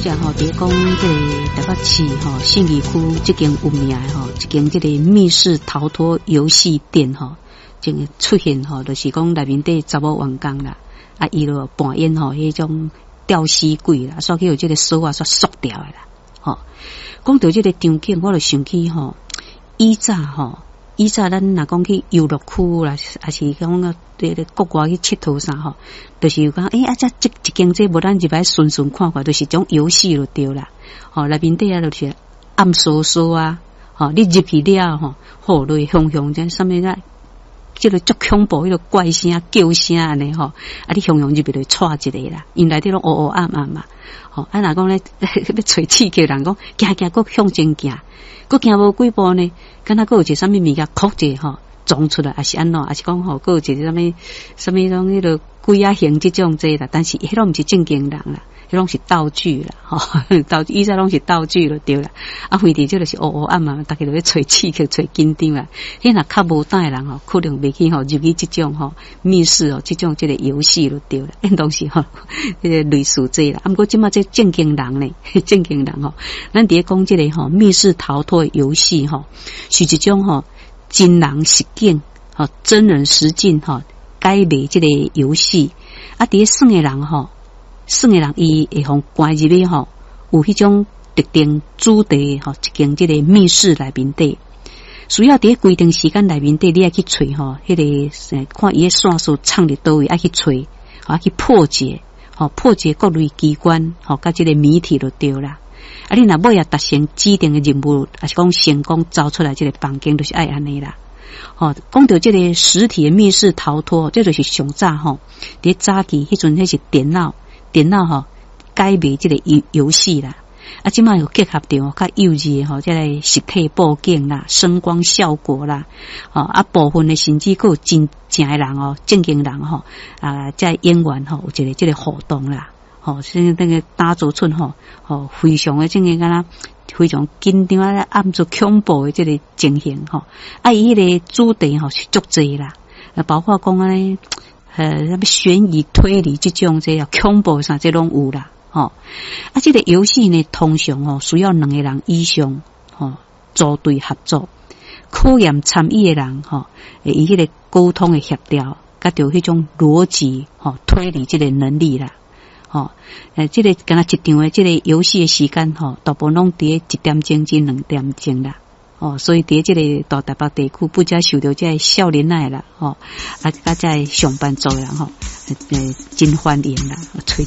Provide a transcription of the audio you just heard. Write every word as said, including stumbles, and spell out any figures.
只吼，伫讲这个台北市吼信义区这间有名的吼，一间这个密室逃脱游戏店吼，正出现吼，就是讲内面底查某员工啦，啊，伊就扮演吼迄种吊死鬼啦，所以有这个锁啊煞缩掉的啦，吼。讲到这个场景，我就想起吼，以早吼。以前咱若讲去游乐区啦，还是讲个这个国外去佚佗啥吼，就是讲诶、欸、啊，这这一间这无咱入来顺顺看看，就是种游戏就对啦。吼、哦，内面底啊就是暗搜搜啊，吼、哦，你入去了吼，吼类凶凶这上面个，即个足恐怖，迄个怪声叫声安尼吼，啊，你凶凶入去就踹一个啦，因内底拢黑黑暗暗嘛。吼、哦，啊，若讲咧要找刺激人讲，行行搁向前行。佫行无几步呢，敢若佫有一个啥物物件哭者吼撞出来，还是安怎，还是讲吼，佫有一个啥物啥物种迄个鬼啊形即种这啦，但是迄拢毋是正经人啦，迄拢是道具啦，吼，道具以前拢是道具就对啦。啊，非得这就是黑黑暗嘛，大家就咧找刺激、找紧张啦。迄若较无胆的人吼，可能袂去吼入去即种吼密室哦，即种即个游戏就对啦。因当时吼，迄个类似这啦。啊，不过即马这正经人呢，正经人吼，咱伫咧讲即个吼密室逃脱游戏吼，是一种吼真人实景吼真人实境吼改编即个游戏。啊，伫咧耍诶人吼。耍诶人伊会互关入去吼，有迄种特定主题吼，一间即个密室内面底，需要伫咧规定时间内面底，你爱去找吼，迄、那个看伊诶线索藏伫倒位，爱去找，啊去破解，吼破解各类机关，吼甲即个谜题就对啦。啊，你若尾也达成指定诶任务，还是讲成功走出来即个房间，就是爱安尼啦。吼，讲到即个实体诶密室逃脱，这就是上早吼，伫早期迄阵迄是电脑。电脑吼改编即个游游戏啦，啊，即摆又结合着较幼稚诶吼，即个实体布景啦、声光效果啦，哦啊部分诶甚至佫有真正诶人哦，正经人吼啊，即演员吼有一个即个互动啦，吼，所以那个打造出吼，吼非常诶正经敢若非常紧张啊，暗做恐怖诶即个情形吼，啊伊迄个主题吼是足济啦，啊包括讲安尼。呃，什么悬疑推理这种这样恐怖啥这拢有啦，吼、哦。啊，这个游戏呢，通常哦需要两个人以上，吼、哦，组队合作，考验参与的人，吼、哦，以迄个沟通的协调，甲着迄种逻辑，吼、哦，推理这个能力啦，吼、哦。呃，这个敢若一场的这个游戏的时间，吼、哦，大部分拢伫一点钟至两点钟啦。哦，所以伫即个大台北地区，不只受到这少年仔啦，吼、哦，啊，甲这上班族人吼，呃，真欢迎啦，